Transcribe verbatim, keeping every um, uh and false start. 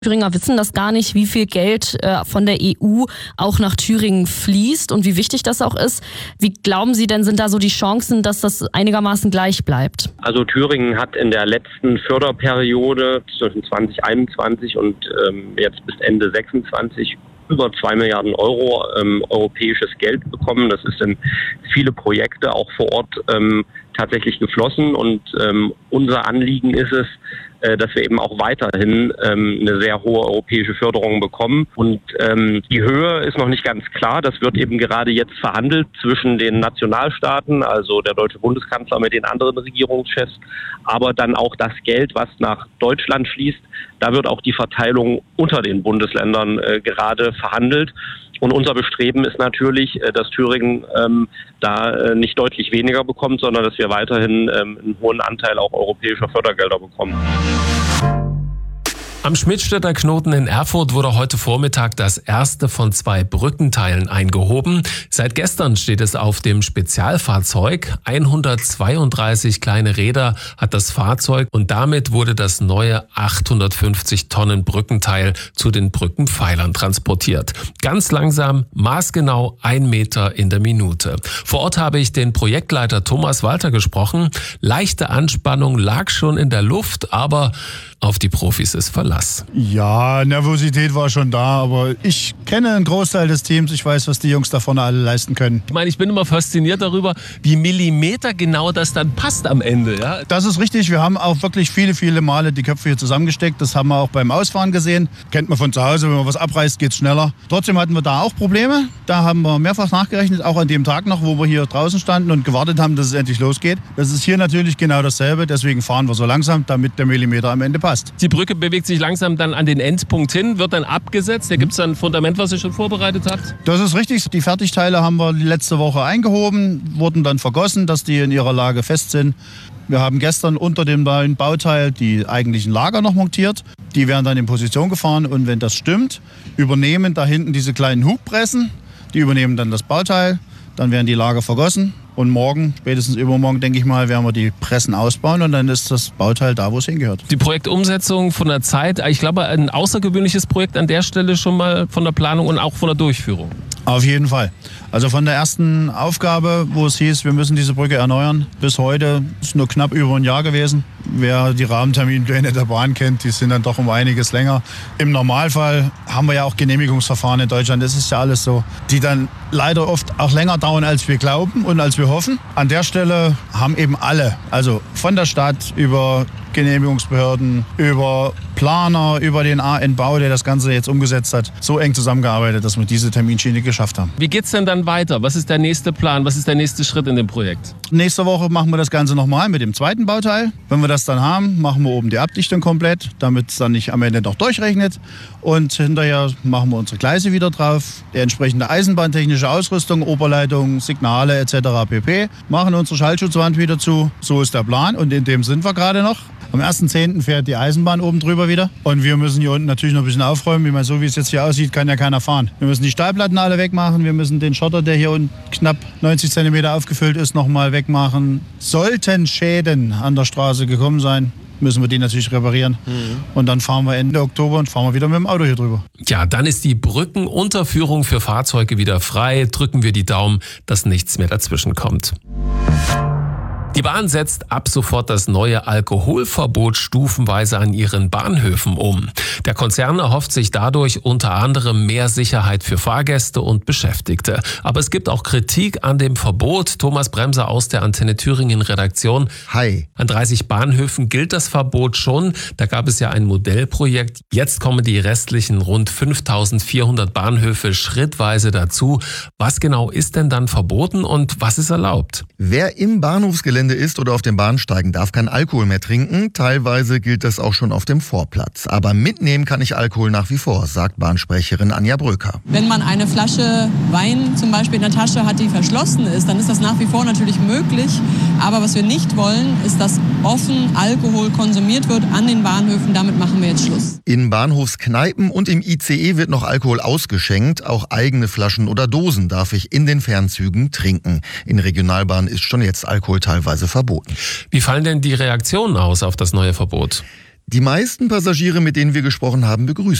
Thüringer wissen das gar nicht, wie viel Geld äh, von der E U auch nach Thüringen fließt und wie wichtig das auch ist. Wie glauben Sie denn, sind da so die Chancen, dass das einigermaßen gleich bleibt? Also Thüringen hat in der letzten Förderperiode zwischen zwanzig einundzwanzig und ähm, jetzt bis Ende sechsundzwanzig über zwei Milliarden Euro ähm, europäisches Geld bekommen. Das ist in viele Projekte auch vor Ort ähm, tatsächlich geflossen und ähm, unser Anliegen ist es, äh, dass wir eben auch weiterhin ähm, eine sehr hohe europäische Förderung bekommen. Und ähm, die Höhe ist noch nicht ganz klar. Das wird eben gerade jetzt verhandelt zwischen den Nationalstaaten, also der deutsche Bundeskanzler mit den anderen Regierungschefs, aber dann auch das Geld, was nach Deutschland fließt. Da wird auch die Verteilung unter den Bundesländern äh, gerade verhandelt. Und unser Bestreben ist natürlich, dass Thüringen ähm, da äh, nicht deutlich weniger bekommt, sondern dass wir weiterhin ähm, einen hohen Anteil auch europäischer Fördergelder bekommen. Am Schmidtstädter Knoten in Erfurt wurde heute Vormittag das erste von zwei Brückenteilen eingehoben. Seit gestern steht es auf dem Spezialfahrzeug. hundertzweiunddreißig kleine Räder hat das Fahrzeug und damit wurde das neue achthundertfünfzig Tonnen Brückenteil zu den Brückenpfeilern transportiert. Ganz langsam, maßgenau ein Meter in der Minute. Vor Ort habe ich den Projektleiter Thomas Walter gesprochen. Leichte Anspannung lag schon in der Luft, aber auf die Profis ist Verlass. Ja, Nervosität war schon da, aber ich kenne einen Großteil des Teams. Ich weiß, was die Jungs da vorne alle leisten können. Ich meine, ich bin immer fasziniert darüber, wie millimetergenau das dann passt am Ende. Ja? Das ist richtig. Wir haben auch wirklich viele, viele Male die Köpfe hier zusammengesteckt. Das haben wir auch beim Ausfahren gesehen. Kennt man von zu Hause, wenn man was abreißt, geht's schneller. Trotzdem hatten wir da auch Probleme. Da haben wir mehrfach nachgerechnet, auch an dem Tag noch, wo wir hier draußen standen und gewartet haben, dass es endlich losgeht. Das ist hier natürlich genau dasselbe. Deswegen fahren wir so langsam, damit der Millimeter am Ende passt. Die Brücke bewegt sich langsam dann an den Endpunkt hin, wird dann abgesetzt. Da gibt es dann ein Fundament, was ihr schon vorbereitet habt? Das ist richtig. Die Fertigteile haben wir letzte Woche eingehoben, wurden dann vergossen, dass die in ihrer Lage fest sind. Wir haben gestern unter dem neuen Bauteil die eigentlichen Lager noch montiert. Die werden dann in Position gefahren und wenn das stimmt, übernehmen da hinten diese kleinen Hubpressen. Die übernehmen dann das Bauteil, dann werden die Lager vergossen. Und morgen, spätestens übermorgen, denke ich mal, werden wir die Pressen ausbauen und dann ist das Bauteil da, wo es hingehört. Die Projektumsetzung von der Zeit, ich glaube, ein außergewöhnliches Projekt an der Stelle schon mal von der Planung und auch von der Durchführung. Auf jeden Fall. Also von der ersten Aufgabe, wo es hieß, wir müssen diese Brücke erneuern, bis heute ist nur knapp über ein Jahr gewesen. Wer die Rahmenterminpläne der Bahn kennt, die sind dann doch um einiges länger. Im Normalfall haben wir ja auch Genehmigungsverfahren in Deutschland, das ist ja alles so, die dann leider oft auch länger dauern, als wir glauben und als wir hoffen. An der Stelle haben eben alle, also von der Stadt über Genehmigungsbehörden, über Planer, über den A N-Bau, der das Ganze jetzt umgesetzt hat, so eng zusammengearbeitet, dass wir diese Terminschiene geschafft haben. Wie geht's denn dann weiter? Was ist der nächste Plan? Was ist der nächste Schritt in dem Projekt? Nächste Woche machen wir das Ganze nochmal mit dem zweiten Bauteil. Wenn wir das dann haben, machen wir oben die Abdichtung komplett, damit es dann nicht am Ende noch durchrechnet. Und hinterher machen wir unsere Gleise wieder drauf, die entsprechende eisenbahntechnische Ausrüstung, Oberleitung, Signale et cetera pp. Machen unsere Schallschutzwand wieder zu. So ist der Plan und in dem sind wir gerade noch. Am ersten zehnten fährt die Eisenbahn oben drüber wieder. Und wir müssen hier unten natürlich noch ein bisschen aufräumen. Wie man so wie es jetzt hier aussieht, kann ja keiner fahren. Wir müssen die Stahlplatten alle wegmachen. Wir müssen den Schotter, der hier unten knapp neunzig Zentimeter aufgefüllt ist, nochmal wegmachen. Sollten Schäden an der Straße gekommen sein, müssen wir die natürlich reparieren. Mhm. Und dann fahren wir Ende Oktober und fahren wir wieder mit dem Auto hier drüber. Ja, dann ist die Brückenunterführung für Fahrzeuge wieder frei. Drücken wir die Daumen, dass nichts mehr dazwischen kommt. Die Bahn setzt ab sofort das neue Alkoholverbot stufenweise an ihren Bahnhöfen um. Der Konzern erhofft sich dadurch unter anderem mehr Sicherheit für Fahrgäste und Beschäftigte. Aber es gibt auch Kritik an dem Verbot. Thomas Bremser aus der Antenne Thüringen Redaktion. Hi. An dreißig Bahnhöfen gilt das Verbot schon. Da gab es ja ein Modellprojekt. Jetzt kommen die restlichen rund fünftausendvierhundert Bahnhöfe schrittweise dazu. Was genau ist denn dann verboten und was ist erlaubt? Wer im Bahnhofsgelände ist oder auf den Bahnsteigen, darf kein Alkohol mehr trinken. Teilweise gilt das auch schon auf dem Vorplatz. Aber mitnehmen kann ich Alkohol nach wie vor, sagt Bahnsprecherin Anja Bröker. Wenn man eine Flasche Wein zum Beispiel in der Tasche hat, die verschlossen ist, dann ist das nach wie vor natürlich möglich. Aber was wir nicht wollen, ist, dass offen Alkohol konsumiert wird an den Bahnhöfen. Damit machen wir jetzt Schluss. In Bahnhofskneipen und im I C E wird noch Alkohol ausgeschenkt. Auch eigene Flaschen oder Dosen darf ich in den Fernzügen trinken. In Regionalbahnen ist schon jetzt Alkohol teilweise verboten. Wie fallen denn die Reaktionen aus auf das neue Verbot? Die meisten Passagiere, mit denen wir gesprochen haben, begrüßen